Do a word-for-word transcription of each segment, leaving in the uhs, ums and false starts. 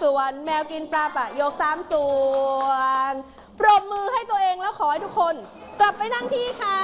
ส่วนแมวกินปลาประโยคสามส่วนปรบมือให้ตัวเองแล้วขอให้ทุกคนกลับไปนั่งที่ค่ะ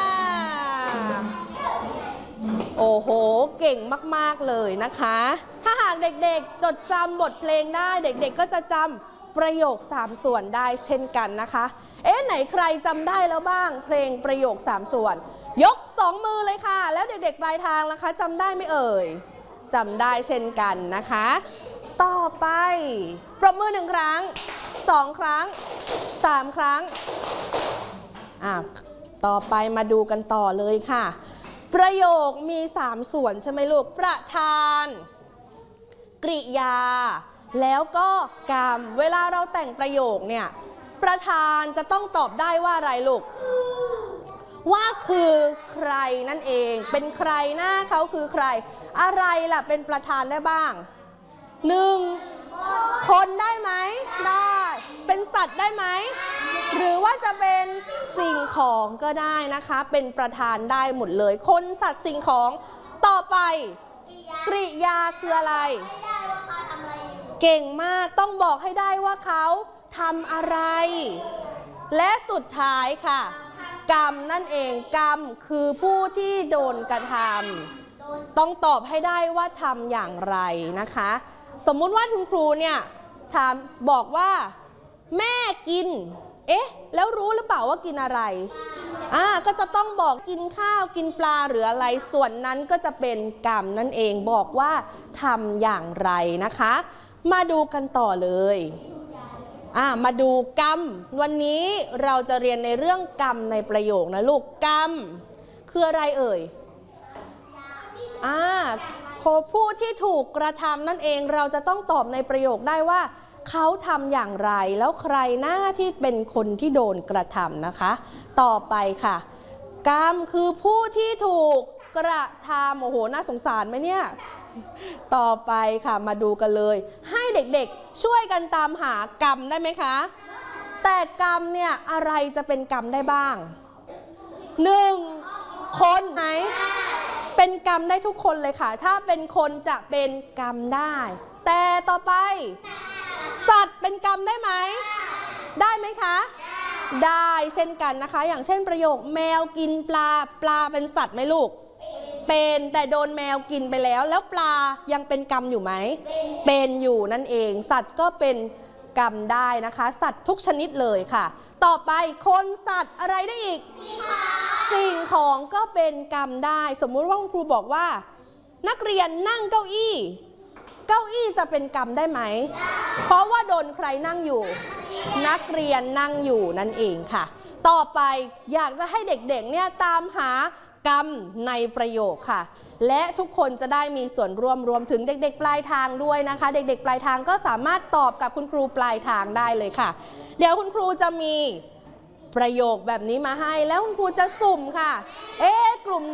โอ้โหเก่งมากๆเลยนะคะถ้าหากเด็กๆจดจำบทเพลงได้เด็กๆก็จะจำประโยคสามส่วนได้เช่นกันนะคะเอ๊ะไหนใครจำได้แล้วบ้างเพลงประโยคสามส่วนยกสองมือเลยค่ะแล้วเด็กๆปลายทางนะคะจำได้ไหมเอ่ยจำได้เช่นกันนะคะต่อไปปรบมือหนึ่งครั้งสองครั้งสามครั้งอ่ะต่อไปมาดูกันต่อเลยค่ะประโยคมีสามส่วนใช่ไหมลูกประธานกริยาแล้วก็กรรมเวลาเราแต่งประโยคเนี่ยประธานจะต้องตอบได้ว่าอะไรลูกว่าคือใครนั่นเองเป็นใครหน้าเขาคือใครอะไรล่ะเป็นประธานได้บ้างหนึ่งคนได้ไหมได้เป็นสัตว์ได้ไหมหรือว่าจะเป็นสิ่งของก็ได้นะคะเป็นประธานได้หมดเลยคนสัตว์สิ่งของต่อไปกริยาคืออะไรเก่งมากต้องบอกให้ได้ว่าเขาทำอะไรและสุดท้ายค่ะกรรมนั่นเองกรรมคือผู้ที่โดนกระทำต้องตอบให้ได้ว่าทำอย่างไรนะคะสมมุติว่าคุณครูเนี่ยถามบอกว่าแม่กินเอ๊ะแล้วรู้หรือเปล่าว่ากินอะไรอ่าก็จะต้องบอกกินข้าวกินปลาหรืออะไรส่วนนั้นก็จะเป็นกรรมนั่นเองบอกว่าทำอย่างไรนะคะมาดูกันต่อเลยอ่ามาดูกรรมวันนี้เราจะเรียนในเรื่องกรรมในประโยคนะลูกกรรมคืออะไรเอ่ยอ่าผู้ที่ถูกกระทำนั่นเองเราจะต้องตอบในประโยคได้ว่าเขาทำอย่างไรแล้วใครหน้าที่เป็นคนที่โดนกระทำนะคะต่อไปค่ะกรรมคือผู้ที่ถูกกระทำโอ้โหน่าสงสารไหมเนี่ยต่อไปค่ะมาดูกันเลยให้เด็กๆช่วยกันตามหากรรมได้ไหมคะแต่กรรมเนี่ยอะไรจะเป็นกรรมได้บ้างหนึ่งคนไหนเป็นกรรมได้ทุกคนเลยค่ะถ้าเป็นคนจะเป็นกรรมได้แต่ต่อไปสัตว์เป็นกรรมได้ไหมได้ไหมคะได้เช่นกันนะคะอย่างเช่นประโยคแมวกินปลาปลาเป็นสัตว์ไหมลูกเป็นแต่โดนแมวกินไปแล้วแล้วปลายังเป็นกรรมอยู่ไหมเป็นอยู่นั่นเองสัตว์ก็เป็นกรรมได้นะคะสัตว์ทุกชนิดเลยค่ะต่อไปคนสัตว์อะไรได้อีกสิ่งของก็เป็นกรรมได้สมมุติว่าคุณครูบอกว่านักเรียนนั่งเก้าอี้เก้าอี้จะเป็นกรรมได้ไหมเพราะว่าโดนใครนั่งอยู่นักเรียนนั่งอยู่นั่นเองค่ะต่อไปอยากจะให้เด็กๆเนี่ยตามหากรรมในประโยคค่ะและทุกคนจะได้มีส่วนร่วมรวมถึงเด็กๆปลายทางด้วยนะคะเด็กๆปลายทางก็สามารถตอบกับคุณครูปลายทางได้เลยค่ะเดี๋ยวคุณครูจะมีประโยคแบบนี้มาให้แล้วคุณครูจะสุ่มค่ะเอ๊ะกลุ่ม